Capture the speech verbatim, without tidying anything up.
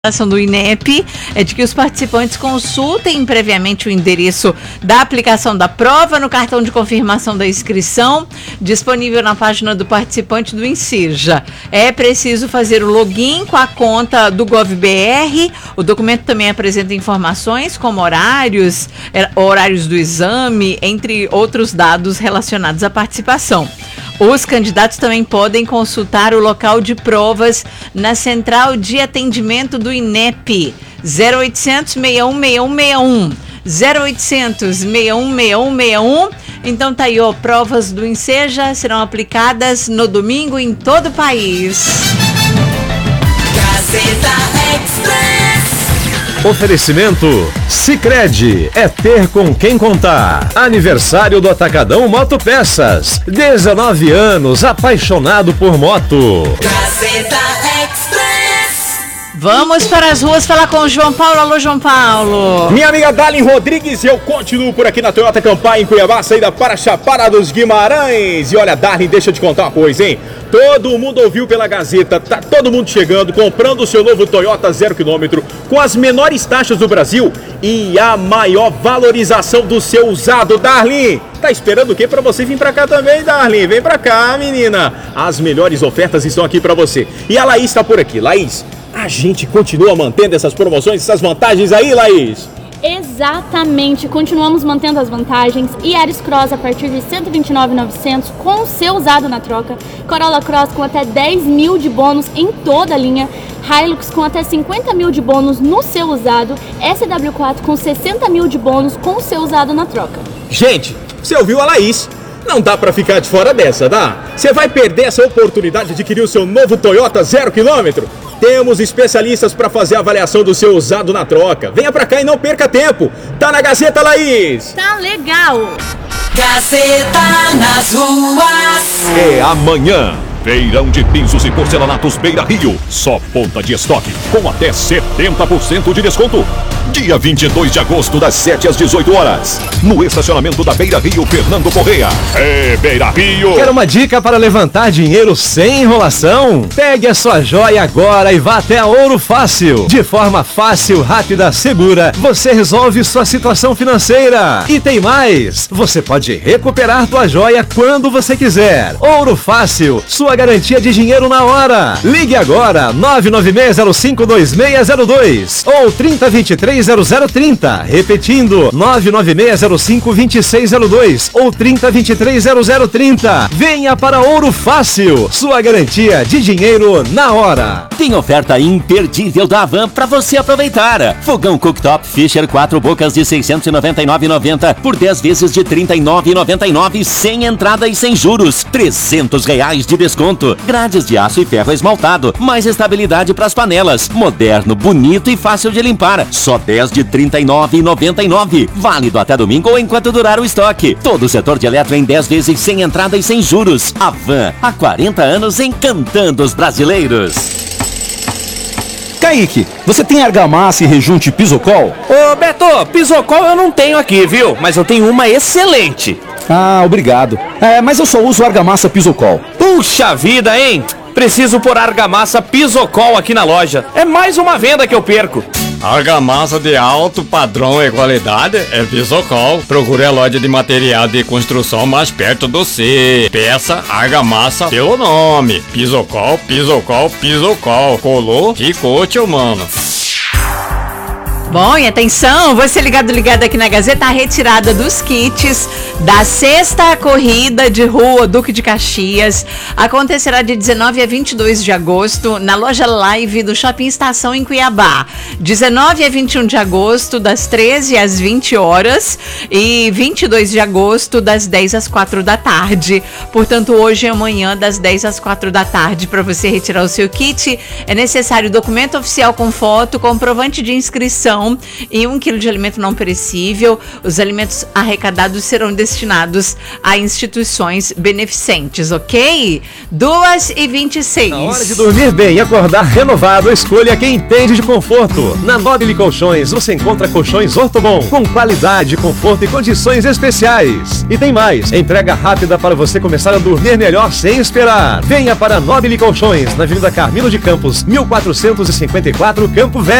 do I N E P é de que os participantes consultem previamente o endereço da aplicação da prova no cartão de confirmação da inscrição, disponível na página do participante do Enseja. É preciso fazer o login com a conta do GovBR. O documento também apresenta informações como horários, horários do exame, entre outros dados relacionados à participação. Os candidatos também podem consultar o local de provas na Central de Atendimento do I N E P, zero oitocentos, seis um seis um seis um, zero oitocentos, seis um seis um seis um. Então tá aí, ó, provas do Enseja serão aplicadas no domingo em todo o país. Gazeta Express. Oferecimento Sicredi, é ter com quem contar. Aniversário do Atacadão Motopeças, dezenove anos, apaixonado por moto. Gazeta Express. Vamos para as ruas falar com o João Paulo. Alô, João Paulo. Minha amiga Darlene Rodrigues, eu continuo por aqui na Toyota Campai, em Cuiabá, saída para Chapada dos Guimarães. E olha, Darlene, deixa eu te contar uma coisa, hein? Todo mundo ouviu pela Gazeta, tá todo mundo chegando, comprando o seu novo Toyota zero quilômetro, com as menores taxas do Brasil e a maior valorização do seu usado. Darlene, tá esperando o quê pra você vir pra cá também, Darlene? Vem pra cá, menina. As melhores ofertas estão aqui pra você. E a Laís tá por aqui. Laís, a gente continua mantendo essas promoções, essas vantagens aí, Laís? Exatamente, continuamos mantendo as vantagens. Yaris Cross a partir de cento e vinte e nove mil e novecentos com o seu usado na troca. Corolla Cross com até dez mil de bônus em toda a linha. Hilux com até cinquenta mil de bônus no seu usado. S W quatro com sessenta mil de bônus com o seu usado na troca. Gente, você ouviu a Laís? Não dá pra ficar de fora dessa, dá? Você vai perder essa oportunidade de adquirir o seu novo Toyota zero quilômetro? Temos especialistas para fazer a avaliação do seu usado na troca. Venha pra cá e não perca tempo. Tá na Gazeta, Laís? Tá legal. Gazeta nas ruas. É amanhã. Feirão de pisos e porcelanatos Beira Rio. Só ponta de estoque, com até setenta por cento de desconto. Dia vinte e dois de agosto, das sete às dezoito horas. No estacionamento da Beira Rio, Fernando Correia. É Beira Rio. Quer uma dica para levantar dinheiro sem enrolação? Pegue a sua joia agora e vá até a Ouro Fácil. De forma fácil, rápida, segura, você resolve sua situação financeira. E tem mais, você pode recuperar sua joia quando você quiser. Ouro Fácil, sua garantia de dinheiro na hora. Ligue agora, nove nove seis zero cinco dois seis zero dois ou trinta, vinte e três, zero zero trinta. Repetindo, nove nove seis zero cinco dois seis zero dois ou trinta, vinte e três, zero zero trinta. Venha para Ouro Fácil, sua garantia de dinheiro na hora. Tem oferta imperdível da Havan para você aproveitar. Fogão cooktop Fisher quatro bocas de seiscentos e noventa e nove reais e noventa centavos por dez vezes de trinta e nove reais e noventa e nove centavos sem entrada e sem juros. trezentos reais de desconto. Grades de aço e ferro esmaltado. Mais estabilidade para as panelas. Moderno, bonito e fácil de limpar. Só dez de trinta e nove reais e noventa e nove centavos. Válido até domingo ou enquanto durar o estoque. Todo o setor de eletro em dez vezes sem entrada e sem juros. Havan, há quarenta anos encantando os brasileiros. Kaique, você tem argamassa e rejunte Pisocol? Ô Beto, Pisocol eu não tenho aqui, viu? Mas eu tenho uma excelente. Ah, obrigado. É, mas eu só uso argamassa Pisocol. Puxa vida, hein? Preciso pôr argamassa Pisocol aqui na loja. É mais uma venda que eu perco. Argamassa de alto padrão e qualidade é Pisocol. Procure a loja de material de construção mais perto do C. Peça argamassa pelo nome. Pisocol, Pisocol, Pisocol. Colou, ficou, tio mano. Bom, e atenção, você ligado, ligado aqui na Gazeta, a retirada dos kits da sexta corrida de rua Duque de Caxias acontecerá de dezenove a vinte e dois de agosto na loja Live do Shopping Estação em Cuiabá. dezenove a vinte e um de agosto, das treze às vinte horas e vinte e dois de agosto, das dez às quatro da tarde. Portanto, hoje e amanhã, das dez às quatro da tarde, para você retirar o seu kit, é necessário documento oficial com foto, comprovante de inscrição doação e um quilo de alimento não perecível. Os alimentos arrecadados serão destinados a instituições beneficentes, ok? duas e vinte e seis. Na hora de dormir bem e acordar renovado, escolha quem entende de conforto. Na Nobile Colchões você encontra colchões Ortobon com qualidade, conforto e condições especiais. E tem mais, entrega rápida para você começar a dormir melhor sem esperar. Venha para Nobile Colchões, na Avenida Carmilo de Campos, mil quatrocentos e cinquenta e quatro, Campo Velho.